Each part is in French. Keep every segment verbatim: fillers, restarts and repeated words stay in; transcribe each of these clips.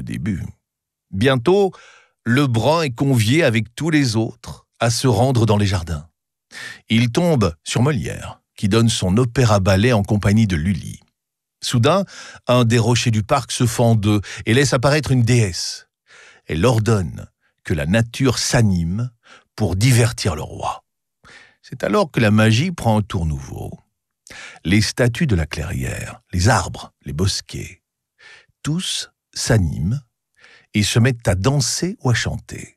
début. Bientôt, Lebrun est convié avec tous les autres à se rendre dans les jardins. Il tombe sur Molière, qui donne son opéra-ballet en compagnie de Lully. Soudain, un des rochers du parc se fend en deux et laisse apparaître une déesse. Elle ordonne que la nature s'anime pour divertir le roi. C'est alors que la magie prend un tour nouveau. Les statues de la clairière, les arbres, les bosquets, tous s'animent et se mettent à danser ou à chanter.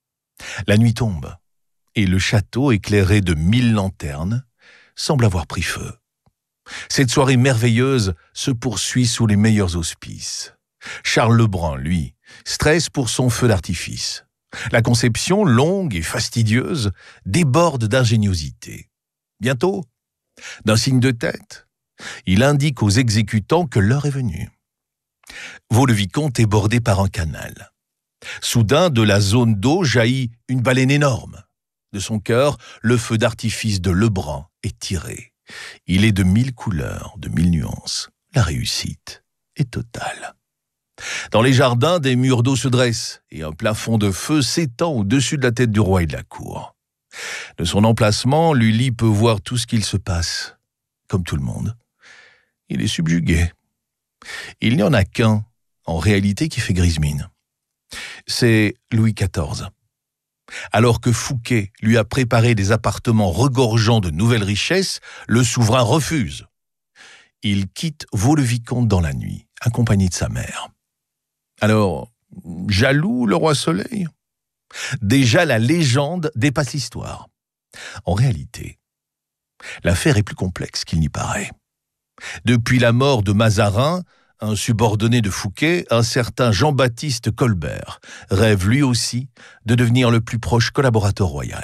La nuit tombe et le château, éclairé de mille lanternes, semble avoir pris feu. Cette soirée merveilleuse se poursuit sous les meilleurs auspices. Charles Lebrun, lui, stresse pour son feu d'artifice. La conception, longue et fastidieuse, déborde d'ingéniosité. Bientôt, d'un signe de tête, il indique aux exécutants que l'heure est venue. Vaux-le-Vicomte est bordé par un canal. Soudain, de la zone d'eau jaillit une baleine énorme. De son cœur, le feu d'artifice de Lebrun est tiré. Il est de mille couleurs, de mille nuances. La réussite est totale. Dans les jardins, des murs d'eau se dressent et un plafond de feu s'étend au-dessus de la tête du roi et de la cour. De son emplacement, Lully peut voir tout ce qu'il se passe. Comme tout le monde, il est subjugué. Il n'y en a qu'un, en réalité, qui fait grise mine. C'est Louis quatorze. Alors que Fouquet lui a préparé des appartements regorgeant de nouvelles richesses, le souverain refuse. Il quitte Vaux-le-Vicomte dans la nuit, accompagné de sa mère. Alors, jaloux le roi Soleil ? Déjà, la légende dépasse l'histoire. En réalité, l'affaire est plus complexe qu'il n'y paraît. Depuis la mort de Mazarin, un subordonné de Fouquet, un certain Jean-Baptiste Colbert rêve lui aussi de devenir le plus proche collaborateur royal.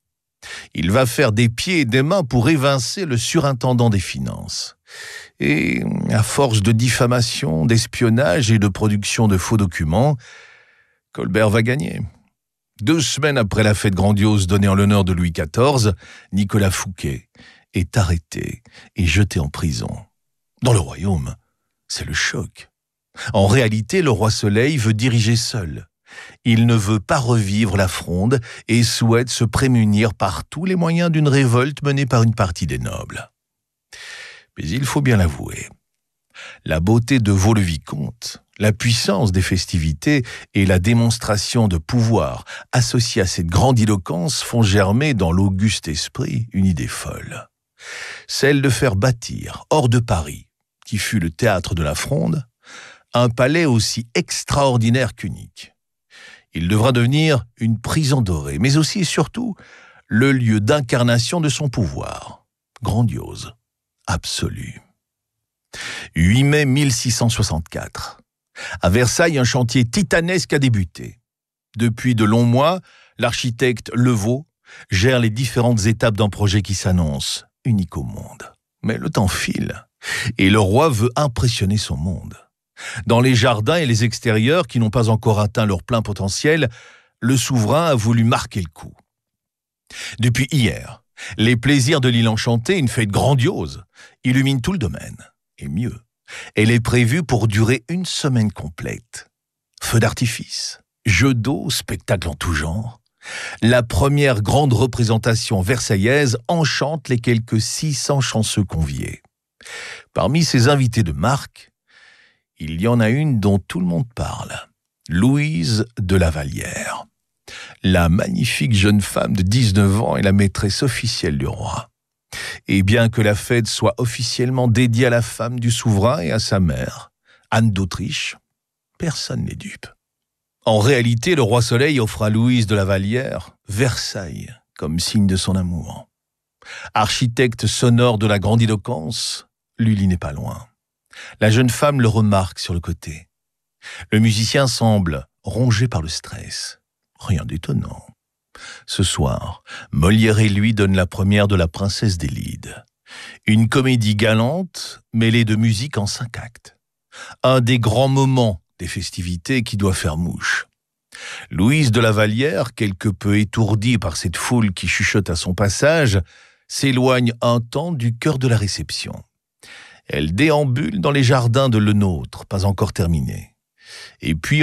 Il va faire des pieds et des mains pour évincer le surintendant des finances. Et, à force de diffamation, d'espionnage et de production de faux documents, Colbert va gagner. Deux semaines après la fête grandiose donnée en l'honneur de Louis quatorze, Nicolas Fouquet est arrêté et jeté en prison. Dans le royaume, c'est le choc. En réalité, le roi Soleil veut diriger seul. Il ne veut pas revivre la Fronde et souhaite se prémunir par tous les moyens d'une révolte menée par une partie des nobles. Mais il faut bien l'avouer, la beauté de Vaux-le-Vicomte, la puissance des festivités et la démonstration de pouvoir associée à cette grandiloquence font germer dans l'auguste esprit une idée folle. Celle de faire bâtir, hors de Paris, qui fut le théâtre de la Fronde, un palais aussi extraordinaire qu'unique. Il devra devenir une prison dorée, mais aussi et surtout le lieu d'incarnation de son pouvoir, grandiose, absolu. huit mai mille six cent soixante-quatre. À Versailles, un chantier titanesque a débuté. Depuis de longs mois, l'architecte Levaux gère les différentes étapes d'un projet qui s'annonce unique au monde. Mais le temps file, et le roi veut impressionner son monde. Dans les jardins et les extérieurs qui n'ont pas encore atteint leur plein potentiel, le souverain a voulu marquer le coup. Depuis hier, les plaisirs de l'île enchantée, une fête grandiose, illuminent tout le domaine. Et mieux, elle est prévue pour durer une semaine complète. Feux d'artifice, jeux d'eau, spectacles en tout genre. La première grande représentation versaillaise enchante les quelques six cents chanceux conviés. Parmi ces invités de marque, il y en a une dont tout le monde parle, Louise de La Vallière. La magnifique jeune femme de dix-neuf ans est la maîtresse officielle du roi. Et bien que la fête soit officiellement dédiée à la femme du souverain et à sa mère, Anne d'Autriche, personne n'est dupe. En réalité, le roi Soleil offre à Louise de La Vallière Versailles comme signe de son amour. Architecte sonore de la grandiloquence, Lully n'est pas loin. La jeune femme le remarque sur le côté. Le musicien semble rongé par le stress. Rien d'étonnant. Ce soir, Molière et lui donnent la première de La Princesse des Lides. Une comédie galante mêlée de musique en cinq actes. Un des grands moments des festivités qui doit faire mouche. Louise de La Vallière, quelque peu étourdie par cette foule qui chuchote à son passage, s'éloigne un temps du cœur de la réception. Elle déambule dans les jardins de Le Nôtre, pas encore terminés. Et puis,